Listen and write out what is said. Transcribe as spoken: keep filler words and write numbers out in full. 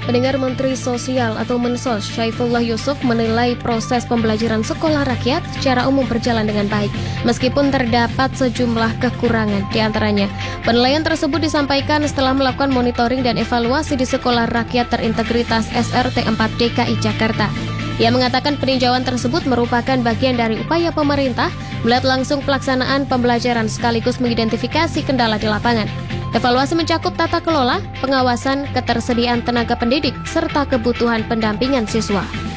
Pendengar, Menteri Sosial atau Mensos Syaifullah Yusuf menilai proses pembelajaran sekolah rakyat secara umum berjalan dengan baik, meskipun terdapat sejumlah kekurangan. Di antaranya, penilaian tersebut disampaikan setelah melakukan monitoring dan evaluasi di Sekolah Rakyat Terintegritas S R T empat D K I Jakarta. Ia mengatakan peninjauan tersebut merupakan bagian dari upaya pemerintah melihat langsung pelaksanaan pembelajaran sekaligus mengidentifikasi kendala di lapangan. Evaluasi mencakup tata kelola, pengawasan, ketersediaan tenaga pendidik, serta kebutuhan pendampingan siswa.